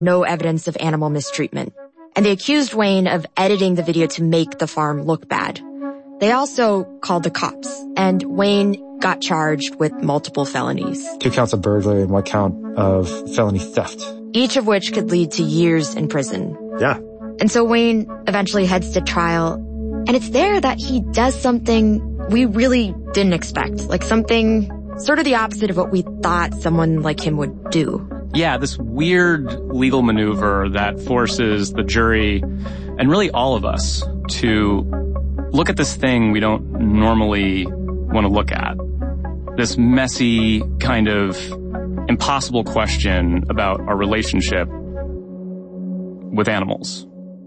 no evidence of animal mistreatment. And they accused Wayne of editing the video to make the farm look bad. They also called the cops, and Wayne got charged with multiple felonies. 2 counts of burglary and 1 count of felony theft. Each of which could lead to years in prison. Yeah. And so Wayne eventually heads to trial, and it's there that he does something we really didn't expect. Like something sort of the opposite of what we thought someone like him would do. Yeah, this weird legal maneuver that forces the jury, and really all of us, to look at this thing we don't normally want to look at. This messy, kind of impossible question about our relationship with animals.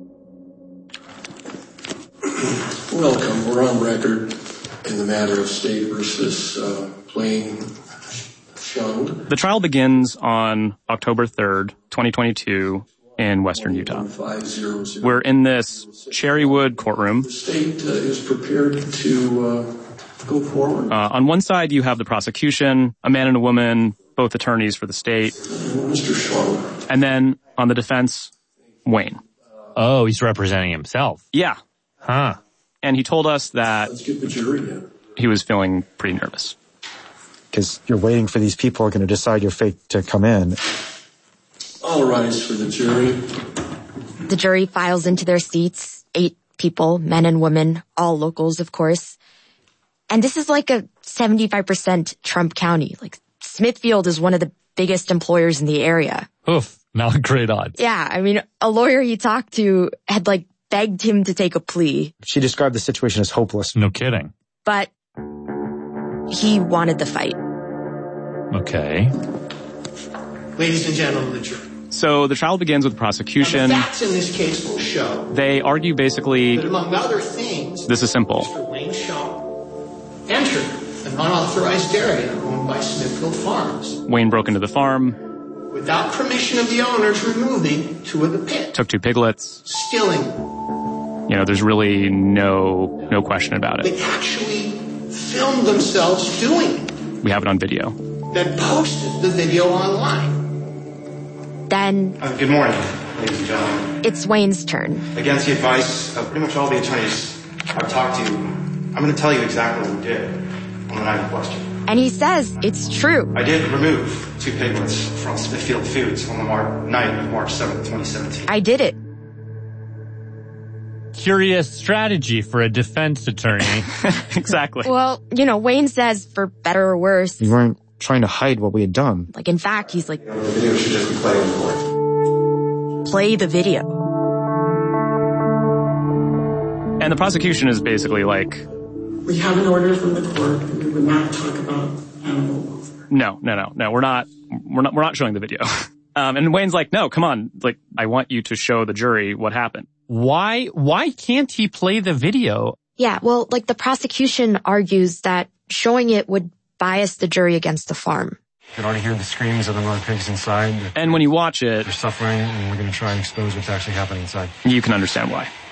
Welcome. We're on record in the matter of State versus Plain Chung. The trial begins on October 3rd, 2022 in Western Utah. We're in this Cherrywood courtroom. The state is prepared to go forward. On one side, you have the prosecution, a man and a woman, both attorneys for the state. Mr. Schwaller. And then on the defense, Wayne. Oh, he's representing himself. Yeah. Huh. And he told us that Let's get the jury in. He was feeling pretty nervous. Because you're waiting for these people who are going to decide your fate to come in. All rise for the jury. The jury files into their seats, 8 people, men and women, all locals, of course. And this is like a 75% Trump county. Like, Smithfield is one of the biggest employers in the area. Oof, not great odds. Yeah, I mean, a lawyer he talked to had, begged him to take a plea. She described the situation as hopeless. No kidding. But he wanted the fight. Okay. Ladies and gentlemen of the jury. So the trial begins with the prosecution. The facts in this case will show They argue basically, that among other things, this is simple. Mr. Wayne Shaw entered an unauthorized area owned by Smithfield Farms. Wayne broke into the farm, Without permission of the owners, removing 2 of the pits. took 2 piglets. Stealing. There's really no question about it. They actually filmed themselves doing it. We have it on video. Then posted the video online. Then Good morning, ladies and gentlemen. it's Wayne's turn. Against the advice of pretty much all the attorneys I've talked to, I'm going to tell you exactly what we did on the night in question. And he says it's true. I did remove 2 piglets from Smithfield Foods on the night of March 7th, 2017. I did it. Curious strategy for a defense attorney. Exactly. Well, Wayne says for better or worse. We weren't trying to hide what we had done. In fact, he's The video should just be played in court. play the video. And the prosecution is basically We have an order from the court and we would not talk about animal welfare. no, we're not showing the video. And Wayne's like, no, come on. I want you to show the jury what happened. Why can't he play the video? Yeah, well, the prosecution argues that showing it would bias the jury against the farm. You can already hear the screams of the mother pigs inside. And when you watch it, They're suffering, and we're going to try and expose what's actually happening inside. you can understand why.